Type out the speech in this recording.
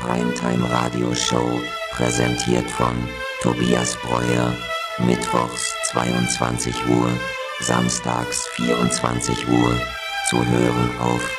Primetime Radio Show, präsentiert von Tobias Breuer, mittwochs 22 Uhr, samstags 24 Uhr, zu hören auf